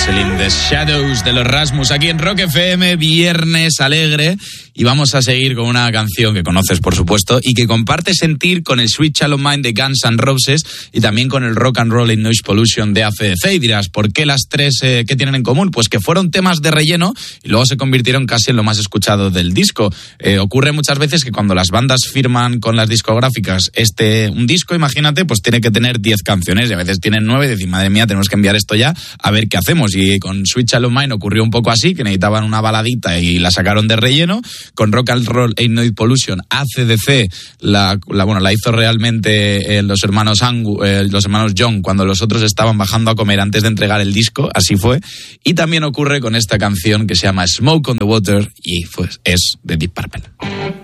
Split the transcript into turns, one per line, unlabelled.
Castle in the Shadows de los Rasmus, aquí en Rock FM, viernes alegre, y vamos a seguir con una canción que conoces, por supuesto, y que comparte sentir con el Sweet Child of Mine de Guns N' Roses y también con el Rock and Roll in Noise Pollution de AC/DC. Y dirás, ¿por qué las tres qué tienen en común? Pues que fueron temas de relleno y luego se convirtieron casi en lo más escuchado del disco. Ocurre muchas veces que cuando las bandas firman con las discográficas un disco, imagínate, pues tiene que tener 10 canciones y a veces tienen 9 y decir, madre mía, tenemos que enviar esto ya, a ver qué hacemos. Y con Sweet Child of Mine ocurrió un poco así, que necesitaban una baladita y la sacaron de relleno. Con Rock and Roll in Noise Pollution, AC/DC la hizo realmente los hermanos John cuando los otros estaban bajando a comer antes de entregar el disco, así fue. Y también ocurre con esta canción que se llama Smoke on the Water y pues es de Deep Purple.